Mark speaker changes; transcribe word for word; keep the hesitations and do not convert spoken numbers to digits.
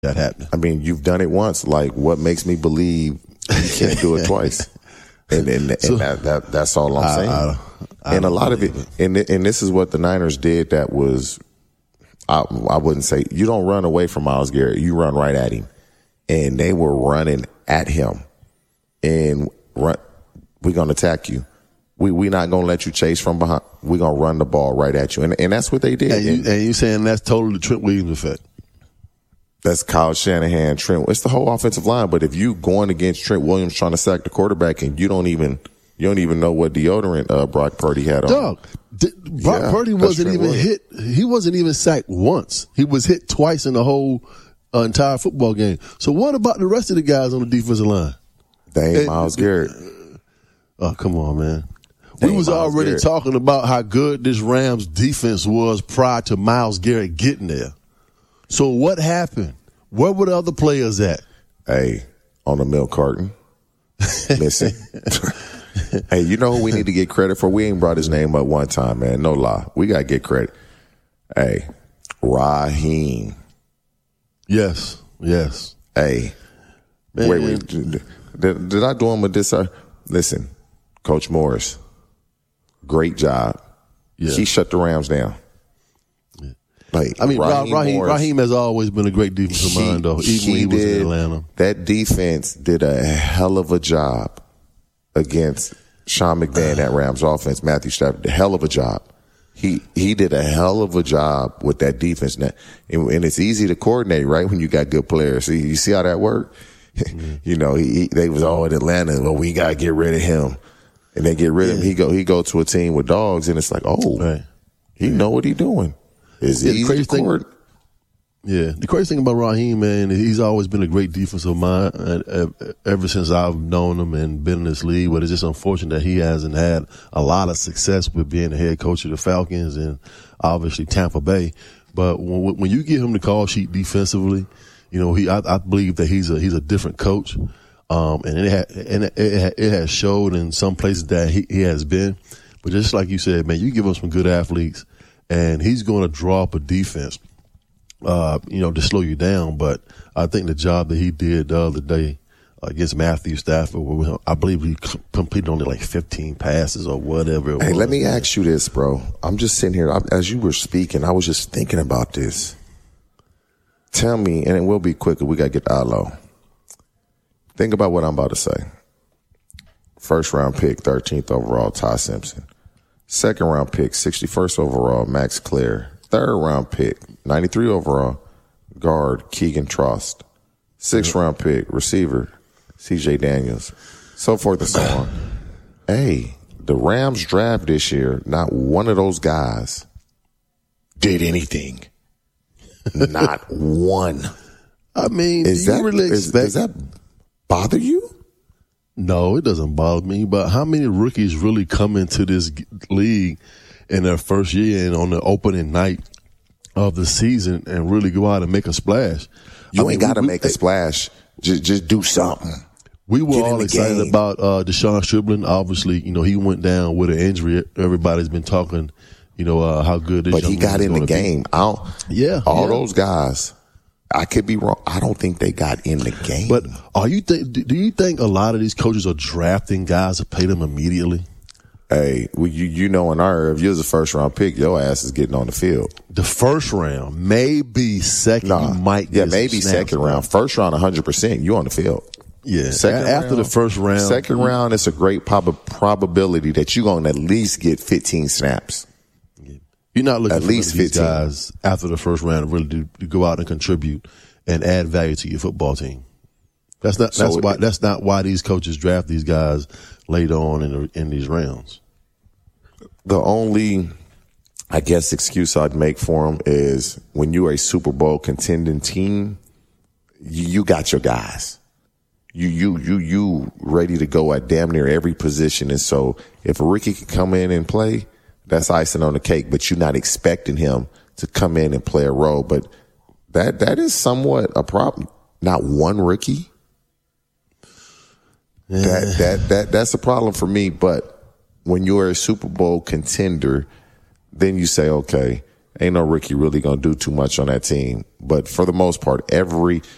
Speaker 1: that happening.
Speaker 2: I mean, you've done it once. Like, what makes me believe you can't do it twice? And, and, and so, that, that that's all I'm saying. I, I, I and a lot of it, it. And, and this is what the Niners did that was, I, I wouldn't say, you don't run away from Myles Garrett. You run right at him. And they were running at him. And run, we're going to attack you. We we not going to let you chase from behind. We're going to run the ball right at you. And and that's what they did.
Speaker 1: And, you, and, and you're saying that's totally the Trent Williams effect?
Speaker 2: That's Kyle Shanahan, Trent. It's the whole offensive line. But if you going against Trent Williams trying to sack the quarterback and you don't even you don't even know what deodorant uh, Brock Purdy had on.
Speaker 1: Dog, d- Brock yeah, Purdy wasn't even Williams. hit. He wasn't even sacked once. He was hit twice in the whole uh, entire football game. So what about the rest of the guys on the defensive line?
Speaker 2: They ain't Myles Garrett.
Speaker 1: Oh, come on, man. They we was already Garrett. talking about how good this Rams defense was prior to Myles Garrett getting there. So what happened? Where were the other players at?
Speaker 2: Hey, on the milk carton. Missing. Hey, you know who we need to get credit for? We ain't brought his name up one time, man. No lie. We got to get credit. Hey, Raheem.
Speaker 1: Yes, yes.
Speaker 2: Hey. Man. Wait, wait. Did, did I do him a dis? Listen, Coach Morris, great job. Yeah. He shut the Rams down. Like,
Speaker 1: I mean, Raheem, Raheem, Raheem has always been a great defensive he, mind, though, even when he was did, in Atlanta.
Speaker 2: That defense did a hell of a job against Sean McVay and that Rams offense. Matthew Stafford, a hell of a job. He he did a hell of a job with that defense. Now, and, and it's easy to coordinate, right, when you got good players. See, you see how that worked? Mm-hmm. You know, he, he, they was all in Atlanta. Well, we got to get rid of him. And they get rid yeah. of him. He go, he go to a team with dogs, and it's like, oh, right. he right. know what he doing. It's yeah, easy to thing,
Speaker 1: Yeah, the crazy thing about Raheem, man, he's always been a great defensive mind uh, ever since I've known him and been in this league. But it's just unfortunate that he hasn't had a lot of success with being the head coach of the Falcons and obviously Tampa Bay. But when, when you give him the call sheet defensively, you know, he I, I believe that he's a he's a different coach, um, and it ha, and it, it, it has showed in some places that he, he has been. But just like you said, man, you give him some good athletes, and he's going to draw up a defense. Uh, you know, to slow you down. But I think the job that he did the other day against Matthew Stafford, I believe he completed only like fifteen passes or whatever it
Speaker 2: hey,
Speaker 1: was.
Speaker 2: Let me ask you this, bro. I'm just sitting here. As you were speaking, I was just thinking about this. Tell me, and it will be quicker. We got to get Alo. Think about what I'm about to say. First round pick, thirteenth overall, Ty Simpson. Second round pick, sixty-first overall, Max Clare. Third round pick, ninety-three overall, guard Keegan Trost. Sixth round pick, receiver C J Daniels. So forth and so on. Hey, the Rams draft this year, not one of those guys did anything. Not one.
Speaker 1: I mean,
Speaker 2: is
Speaker 1: do
Speaker 2: that,
Speaker 1: you really
Speaker 2: is,
Speaker 1: expect-
Speaker 2: does that bother you?
Speaker 1: No, it doesn't bother me. But how many rookies really come into this league in their first year and on the opening night of the season and really go out and make a splash?
Speaker 2: You
Speaker 1: I
Speaker 2: ain't got to make a splash. Just just do something.
Speaker 1: We were all excited game. about uh, Deshaun Stribling. Obviously, you know, he went down with an injury. Everybody's been talking, you know, uh, how good this
Speaker 2: But
Speaker 1: young
Speaker 2: he got in the game. I don't,
Speaker 1: yeah.
Speaker 2: All
Speaker 1: yeah.
Speaker 2: those guys, I could be wrong. I don't think they got in the game.
Speaker 1: But are you think? Do you think a lot of these coaches are drafting guys to pay them immediately?
Speaker 2: Hey, well, you you know in our if you're the first round pick, your ass is getting on the field.
Speaker 1: The first round, maybe second,
Speaker 2: nah,
Speaker 1: you might
Speaker 2: yeah,
Speaker 1: get
Speaker 2: maybe second round. First round, one hundred percent, you on the field.
Speaker 1: Yeah,
Speaker 2: second
Speaker 1: after
Speaker 2: round,
Speaker 1: the first round,
Speaker 2: second round, it's a great prob- probability that you're going to at least get fifteen snaps.
Speaker 1: You're not looking
Speaker 2: at
Speaker 1: for
Speaker 2: least
Speaker 1: these
Speaker 2: fifteen
Speaker 1: guys after the first round to really do, to go out and contribute and add value to your football team. That's not that's so why it, that's not why these coaches draft these guys later on in the, in these rounds.
Speaker 2: The only, I guess, excuse I'd make for them is when you're a Super Bowl contending team, you, you got your guys. You you you you ready to go at damn near every position, and so if a rookie can come in and play, that's icing on the cake. But you're not expecting him to come in and play a role. But that that is somewhat a problem. Not one rookie. Yeah. That that that that's a problem for me. But when you're a Super Bowl contender, then you say, okay, ain't no rookie really going to do too much on that team. But for the most part, every